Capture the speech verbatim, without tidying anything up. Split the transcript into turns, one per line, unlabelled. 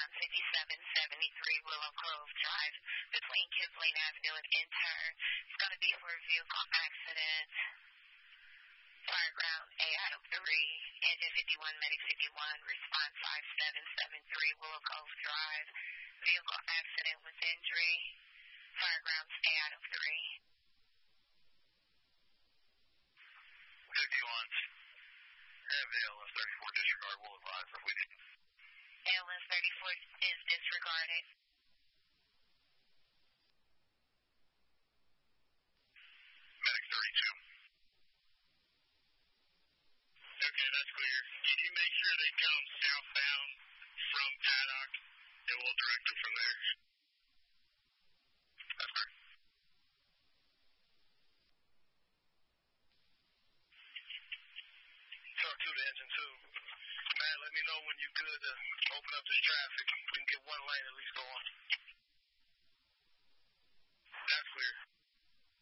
on fifty-seven seventy-three Willow Grove Drive between Kipling Avenue and Intern. It's going to be for a vehicle accident. Fire ground A item three, engine fifty-one, medic fifty-one, response five seven seven three Willow Grove Drive. Vehicle accident with injury. Fire ground A item three.
fifty-one. Have the L S thirty-four disregard, will advise if we need.
L S thirty-four is disregarded.
Medic thirty-two. Okay, that's clear. Can you make sure they come southbound from Paddock, and we'll direct them from there? That's correct. Talk two to engine two. Man, let me know when you're good to open up this traffic. We can get one lane at least going.